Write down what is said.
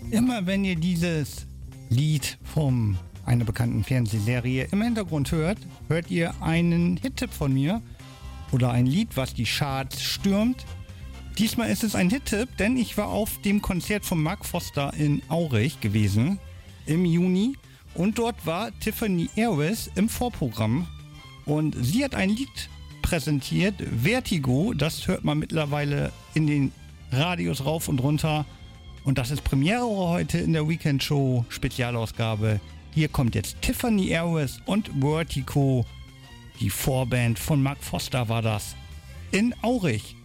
Immer wenn ihr dieses Lied von einer bekannten Fernsehserie im Hintergrund hört, hört ihr einen Hit-Tipp von mir oder ein Lied, was die Charts stürmt. Diesmal ist es ein Hit-Tipp, denn ich war auf dem Konzert von Mark Foster in Aurich gewesen im Juni und dort war Tiffany Airways im Vorprogramm und sie hat ein Lied präsentiert, Vertigo, das hört man mittlerweile in den Radios rauf und runter. Und das ist Premiere heute in der Weekend Show Spezialausgabe. Hier kommt jetzt Tiffany Airways und Vertigo. Die Vorband von Mark Foster war das. In Aurich.